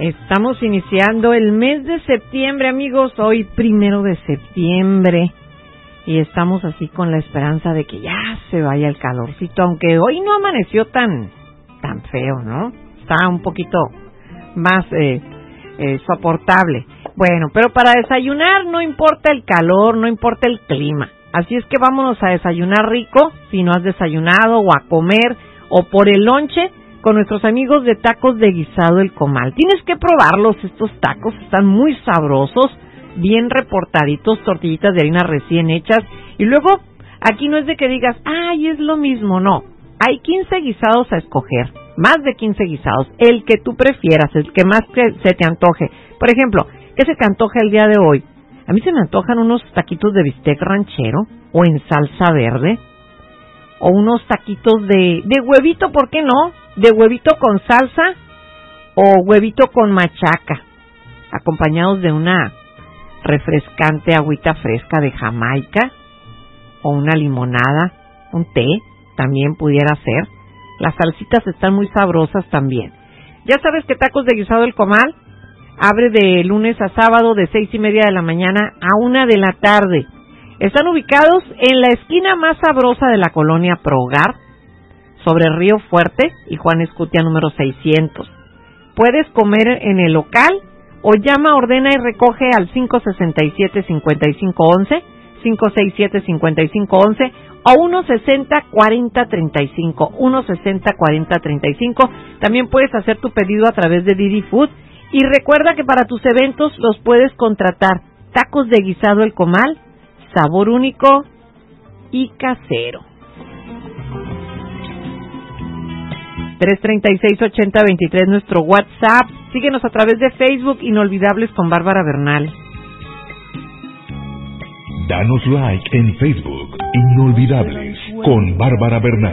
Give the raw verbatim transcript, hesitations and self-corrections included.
Estamos iniciando el mes de septiembre, amigos, hoy primero de septiembre, y estamos así con la esperanza de que ya se vaya el calorcito, aunque hoy no amaneció tan tan feo, ¿no? Está un poquito más eh, eh, soportable. Bueno, pero para desayunar no importa el calor, no importa el clima, así es que vámonos a desayunar rico, si no has desayunado, o a comer, o por el lonche, con nuestros amigos de Tacos de Guisado El Comal. Tienes que probarlos, estos tacos están muy sabrosos, bien reportaditos, tortillitas de harina recién hechas, y luego aquí no es de que digas, ay, es lo mismo, no, hay quince guisados a escoger, más de quince guisados, el que tú prefieras, el que más te, se te antoje. Por ejemplo, ¿qué se te antoja el día de hoy? A mí se me antojan unos taquitos de bistec ranchero, o en salsa verde, o unos taquitos de, de huevito, ¿por qué no? De huevito con salsa o huevito con machaca, acompañados de una refrescante agüita fresca de Jamaica o una limonada, un té, también pudiera ser. Las salsitas están muy sabrosas también. Ya sabes que Tacos de Guisado El Comal abre de lunes a sábado de seis y media de la mañana a una de la tarde. Están ubicados en la esquina más sabrosa de la colonia Progar, sobre Río Fuerte y Juan Escutia número seiscientos. Puedes comer en el local o llama, ordena y recoge al cinco seis siete, cinco cinco uno uno, cinco seis siete, cinco cinco uno uno o uno sesenta, cuarenta, treinta y cinco, uno sesenta, cuarenta, treinta y cinco. También puedes hacer tu pedido a través de Didi Food y recuerda que para tus eventos los puedes contratar. Tacos de Guisado El Comal, sabor único y casero. tres treinta y seis, ochenta, veintitrés, nuestro WhatsApp. Síguenos a través de Facebook, Inolvidables con Bárbara Bernal. Danos like en Facebook, Inolvidables con Bárbara Bernal.